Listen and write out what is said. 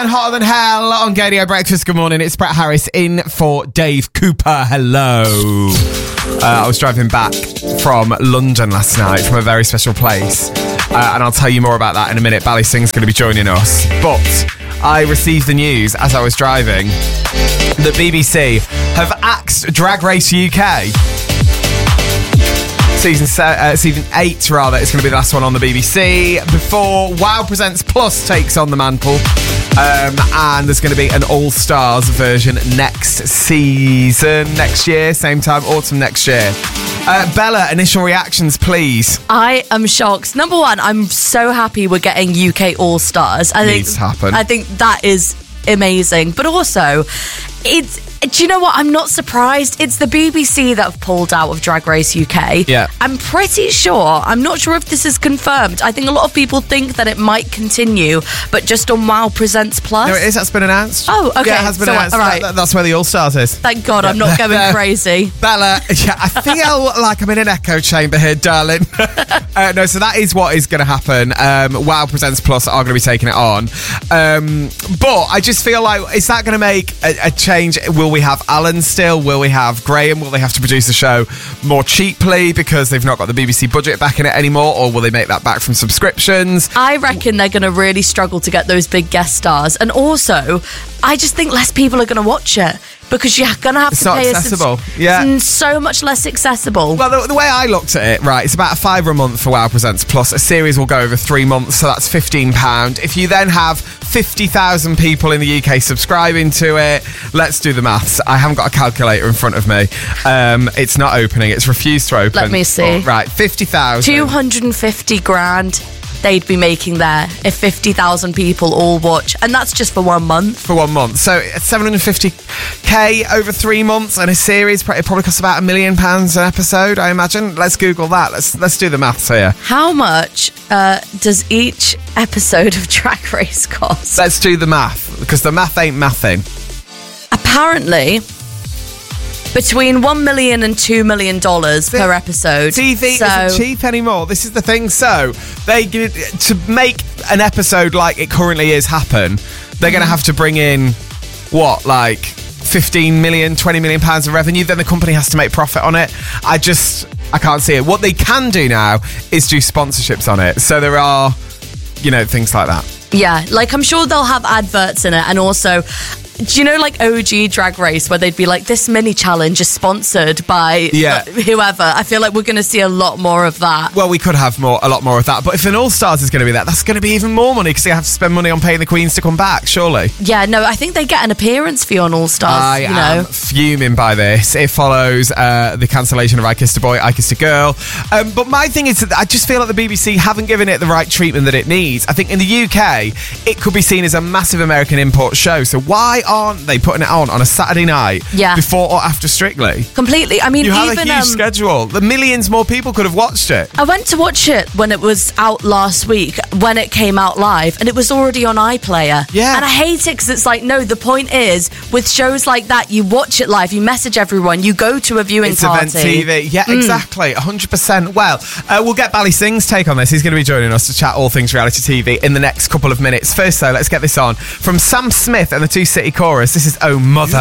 and Hotter Than Hell on Gadio Breakfast. Good morning, it's Brett Harris in for Dave Cooper. Hello. I was driving back from London last night from a very special place, and I'll tell you more about that in a minute. Bally Singh's going to be joining us, but I received the news as I was driving that BBC have axed Drag Race UK. Season 8, rather, is going to be the last one on the BBC before Wow Presents Plus takes on the mantle. And there's going to be an All-Stars version next season, next year, same time, autumn next year. Bella, initial reactions, please. I am shocked. Number one, I'm so happy we're getting UK All-Stars. Needs to happen. I think that is amazing. But also, do you know what? I'm not surprised. It's the BBC that have pulled out of Drag Race UK. Yeah. I'm pretty sure. I'm not sure if this is confirmed. I think a lot of people think that it might continue, but just on Wow Presents Plus. No, it is. That's been announced. Oh, okay. Yeah, it has been announced. All right. That's where the All-Stars is. Thank God I'm not going crazy. Bella, yeah, I feel like I'm in an echo chamber here, darling. No, so that is what is going to happen. Wow Presents Plus are going to be taking it on. But I just feel like, is that going to make a change? Will we have Alan still? Will we have Graham? Will they have to produce the show more cheaply because they've not got the BBC budget back in it anymore? Or will they make that back from subscriptions? I reckon they're going to really struggle to get those big guest stars. And also, I just think less people are going to watch it because you're going to have to pay accessible. Yeah. It's so much less accessible. Well, the way I looked at it, right, it's about $5 a month for Wow Presents Plus. A series will go over 3 months, so that's £15. If you then have 50,000 people in the UK subscribing to it, let's do the maths. I haven't got a calculator in front of me. It's not opening. It's refused to open. Let me see. Right, 50,000. 250 grand they'd be making there if 50,000 people all watch. And that's just for 1 month. For 1 month. So it's 750k over 3 months, and a series, it probably costs about £1 million an episode, I imagine. Let's Google that. Let's do the maths here. How much does each episode of Drag Race cost? Let's do the math, because the math ain't mathing. Apparently, between $1 million and $2 million per episode. TV isn't cheap anymore. This is the thing. So they to make an episode like it currently is happen, they're going to have to bring in what, like 15 million, 20 million pounds of revenue. Then the company has to make profit on it. I can't see it. What they can do now is do sponsorships on it. So there are, things like that. Yeah, like I'm sure they'll have adverts in it, and also, do you know, like OG Drag Race, where they'd be like, this mini challenge is sponsored by whoever? I feel like we're going to see a lot more of that. Well, we could have a lot more of that, but if an All-Stars is going to be that's going to be even more money because they have to spend money on paying the queens to come back, surely. Yeah, no, I think they get an appearance fee on All-Stars. I am fuming by this. It follows the cancellation of I Kissed a Boy, I Kissed a Girl. But my thing is that I just feel like the BBC haven't given it the right treatment that it needs. I think in the UK, it could be seen as a massive American import show, so why aren't they putting it on a Saturday night before or after Strictly? Completely. I mean, you have a huge schedule. The millions more people could have watched it. I went to watch it when it was out last week, when it came out live, and it was already on iPlayer. Yeah. And I hate it because it's like, no, the point is, with shows like that, you watch it live, you message everyone, you go to a viewing party. It's event TV. Yeah, exactly. 100%. Well, we'll get Bally Singh's take on this. He's going to be joining us to chat all things reality TV in the next couple of minutes. First, though, let's get this on. From Sam Smith and the Two City Chorus, this is Oh Mother.